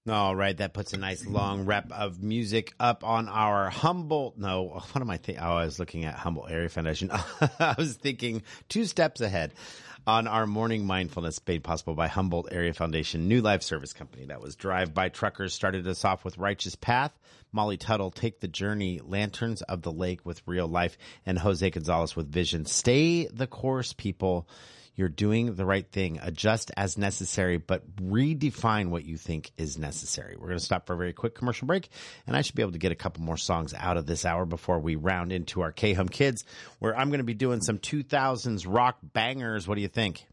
All right, that puts a nice long rep of music up on our Humboldt. No, what am I thinking? Oh, I was looking at Humboldt Area Foundation. I was thinking 2 steps ahead on our morning mindfulness made possible by Humboldt Area Foundation New Life Service Company. That was Drive By Truckers started us off with Righteous Path, Molly Tuttle, Take the Journey, Lanterns of the Lake with Real Life, and Jose Gonzalez with Vision. Stay the course, people. You're doing the right thing. Adjust as necessary, but redefine what you think is necessary. We're going to stop for a very quick commercial break, and I should be able to get a couple more songs out of this hour before we round into our K-Hum Kids, where I'm going to be doing some 2000s rock bangers. What do you think?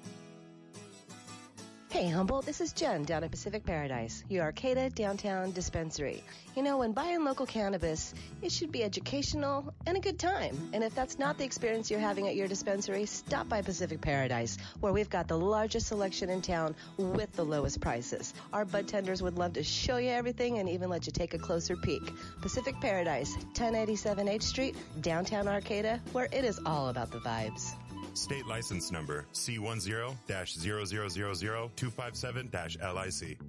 Hey Humboldt, this is Jen down at Pacific Paradise, your Arcata downtown dispensary. You know, when buying local cannabis, it should be educational and a good time. And if that's not the experience you're having at your dispensary, stop by Pacific Paradise, where we've got the largest selection in town with the lowest prices. Our bud tenders would love to show you everything and even let you take a closer peek. Pacific Paradise, 1087 H Street, downtown Arcata, where it is all about the vibes. State license number C10-0000257-LIC.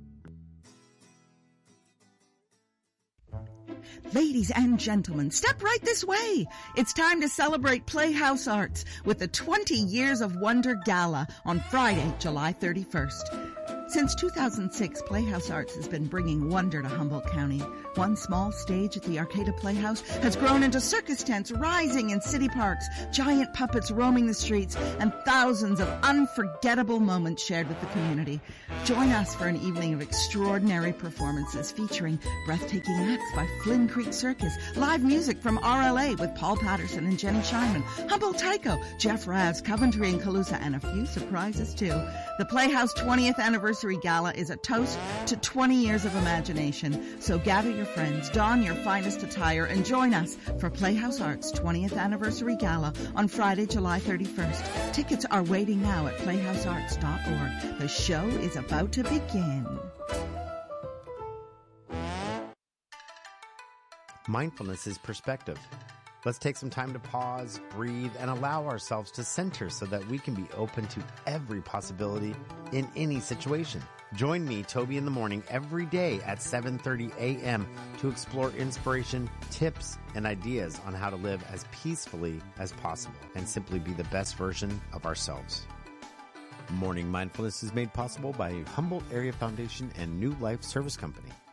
Ladies and gentlemen, step right this way. It's time to celebrate Playhouse Arts with the 20 Years of Wonder Gala on Friday, July 31st. Since 2006, Playhouse Arts has been bringing wonder to Humboldt County. One small stage at the Arcata Playhouse has grown into circus tents rising in city parks, giant puppets roaming the streets, and thousands of unforgettable moments shared with the community. Join us for an evening of extraordinary performances featuring breathtaking acts by Flynn Creek Circus, live music from RLA with Paul Patterson and Jenny Scheinman, Humboldt Tycho, Jeff Raz, Coventry and Calusa, and a few surprises too. The Playhouse 20th Anniversary Gala is a toast to 20 years of imagination. So gather your friends, don your finest attire, and join us for Playhouse Arts 20th Anniversary Gala on Friday, July 31st. Tickets are waiting now at playhousearts.org. The show is about to begin. Mindfulness is perspective. Let's take some time to pause, breathe, and allow ourselves to center so that we can be open to every possibility in any situation. Join me, Toby, in the morning every day at 7:30 a.m. to explore inspiration, tips, and ideas on how to live as peacefully as possible and simply be the best version of ourselves. Morning Mindfulness is made possible by Humboldt Area Foundation and New Life Service Company.